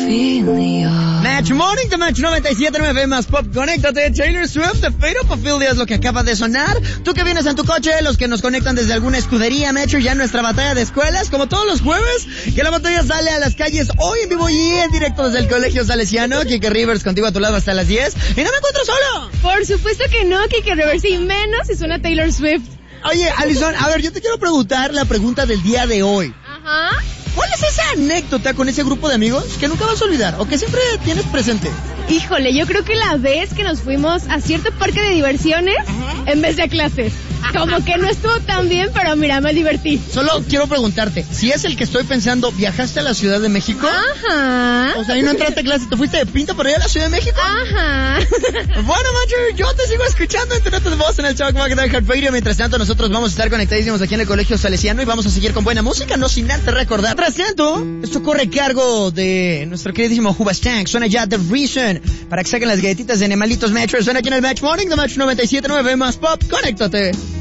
Match Morning de Match 97.9 más Pop. Conéctate, Taylor Swift, The Fate of Ophelia es lo que acaba de sonar. Tú que vienes en tu coche, los que nos conectan desde alguna escudería, Metro, ya en nuestra batalla de escuelas, como todos los jueves, que la batalla sale a las calles hoy en vivo y en directo desde el Colegio Salesiano. Kike Rivers contigo a tu lado hasta las 10. Y no me encuentro solo. Por supuesto que no, Kike Rivers, y menos si suena Taylor Swift. Oye, Alison, a ver, yo te quiero preguntar la pregunta del día de hoy. Ajá. ¿Cuál es esa anécdota con ese grupo de amigos que nunca vas a olvidar o que siempre tienes presente? Híjole, yo creo que la vez que nos fuimos a cierto parque de diversiones en vez de a clases. Como que no estuvo tan bien, pero mira, me divertí. Solo quiero preguntarte, si es el que estoy pensando, ¿viajaste a la Ciudad de México? Ajá. O sea, ahí no entraste a clase, ¿te fuiste de pinta por allá a la Ciudad de México? Ajá. Bueno, Macho, yo te sigo escuchando en tu nota de voz en el Talkback de iHeartRadio. Mientras tanto, nosotros vamos a estar conectadísimos aquí en el Colegio Salesiano y vamos a seguir con buena música, no sin antes recordar. Mientras tanto, esto corre a cargo de nuestro queridísimo Hubastank. Suena ya The Reason para que saquen las galletitas de animalitos Metro. Suena aquí en el Match Morning de Match 97.9 más Pop. Conéctate.